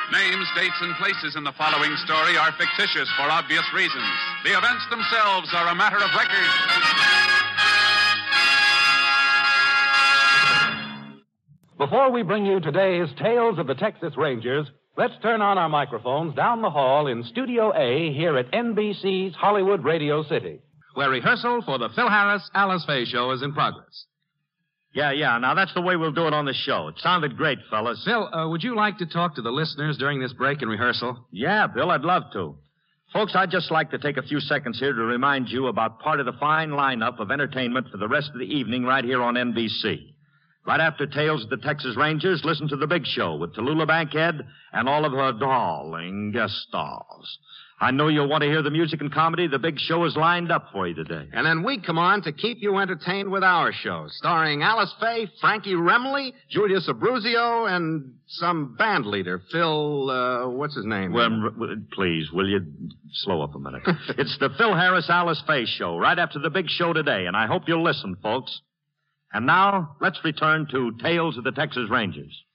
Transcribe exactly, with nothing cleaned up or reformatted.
Names, dates, and places in the following story are fictitious for obvious reasons. The events themselves are a matter of record. Before we bring you today's Tales of the Texas Rangers, let's turn on our microphones down the hall in Studio A here at N B C's Hollywood Radio City, where rehearsal for the Phil Harris Alice Faye show is in progress. Yeah, yeah. Now, that's the way we'll do it on the show. It sounded great, fellas. Phil, uh, would you like to talk to the listeners during this break in rehearsal? Yeah, Bill, I'd love to. Folks, I'd just like to take a few seconds here to remind you about part of the fine lineup of entertainment for the rest of the evening right here on N B C. Right after Tales of the Texas Rangers, listen to The Big Show with Tallulah Bankhead and all of her darling guest stars. I know you'll want to hear the music and comedy The Big Show is lined up for you today. And then we come on to keep you entertained with our show, starring Alice Faye, Frankie Remley, Julius Abruzio, and some band leader, Phil, uh, what's his name? Well, please, will you slow up a minute? It's the Phil Harris Alice Faye show, right after The Big Show today, and I hope you'll listen, folks. And now, let's return to Tales of the Texas Rangers.